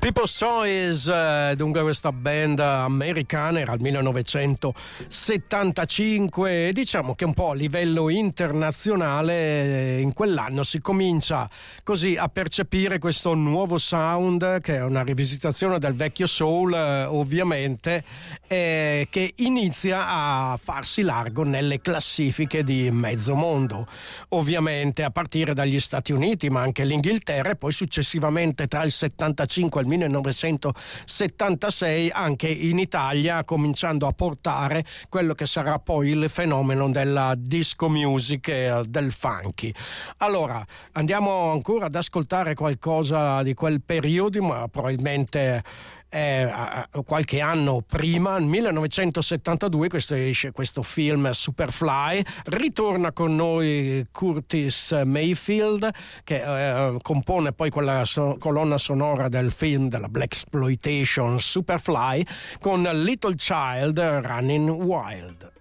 People's Choice, dunque questa band americana, era il 1975, diciamo che un po' a livello internazionale in quell'anno si comincia così a percepire questo nuovo sound, che è una rivisitazione del vecchio soul ovviamente, che inizia a farsi largo nelle classifiche di mezzo mondo, ovviamente a partire dagli Stati Uniti ma anche l'Inghilterra, e poi successivamente tra il 75 e il 1976 anche in Italia, cominciando a portare quello che sarà poi il fenomeno della disco music e del funky. Allora andiamo ancora ad ascoltare qualcosa di quel periodo, ma probabilmente qualche anno prima. Nel 1972 esce questo film Superfly, ritorna con noi Curtis Mayfield, che compone poi quella colonna sonora del film della Blaxploitation Superfly, con Little Child Running Wild.